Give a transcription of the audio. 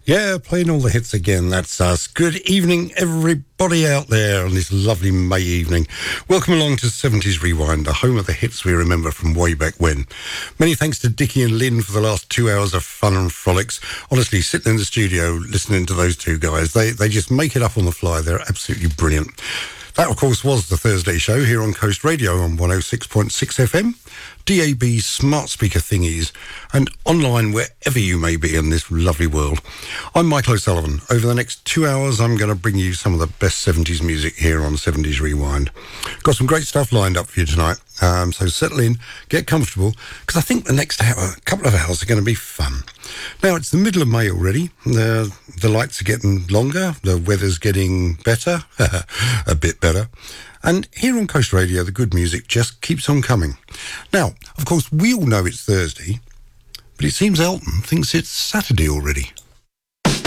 Yeah, playing all the hits again, that's us. Good evening, everybody out there on this lovely May evening. Welcome along to 70s Rewind, the home of the hits we remember from way back when. Many thanks to Dickie and Lynn for the last 2 hours of fun and frolics. Honestly, sitting in the studio listening to those two guys, they just make it up on the fly. They're absolutely brilliant. That, of course, was the Thursday show here on Coast Radio on 106.6 FM, DAB smart speaker thingies, and online wherever you may be in this lovely world. I'm Michael O'Sullivan. Over the next 2 hours, I'm going to bring you some of the best 70s music here on 70s Rewind. Got some great stuff lined up for you tonight, so settle in, get comfortable, because I think the next couple of hours are going to be fun. Now, it's the middle of May already. The lights are getting longer, the weather's getting better, a bit better. And here on Coast Radio, the good music just keeps on coming. Now, of course, we all know it's Thursday, but it seems Elton thinks it's Saturday already.